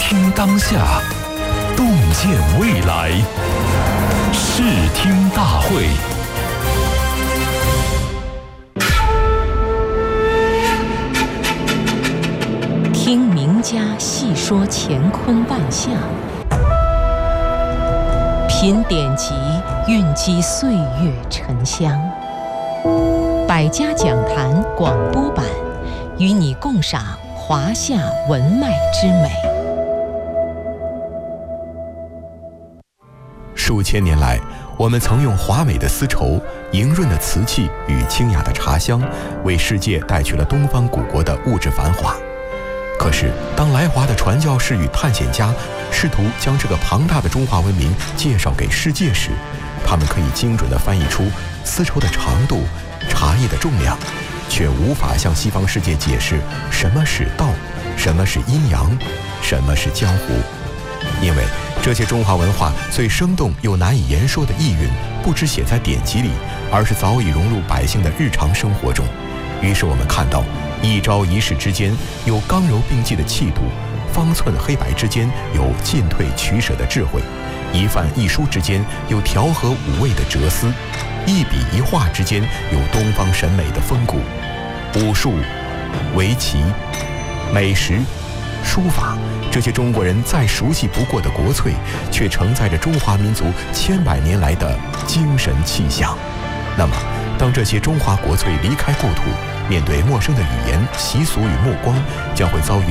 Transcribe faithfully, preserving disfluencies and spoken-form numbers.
听当下，洞见未来。视听大会。 听名家细说乾坤万象，品典籍蕴积岁月沉香。百家讲坛广播版，与你共赏华夏文脉之美。 数千年来，我们曾用华美的丝绸、莹润的瓷器与清雅的茶香，为世界带去了东方古国的物质繁华。可是，当来华的传教士与探险家试图将这个庞大的中华文明介绍给世界时，他们可以精准地翻译出丝绸的长度、茶叶的重量，却无法向西方世界解释什么是道，什么是阴阳，什么是江湖。因为这些中华文化最生动又难以言说的意蕴，不只写在典籍里，而是早已融入百姓的日常生活中。于是我们看到，一朝一夕之间有刚柔并济的气度，方寸黑白之间有进退取舍的智慧，一饭一书之间有调和五味的哲思，一笔一画之间有东方审美的风骨。武术、围棋、美食、书法，这些中国人再熟悉不过的国粹，却承载着中华民族千百年来的精神气象。那么，当这些中华国粹离开故土，面对陌生的语言、习俗与目光，将会遭遇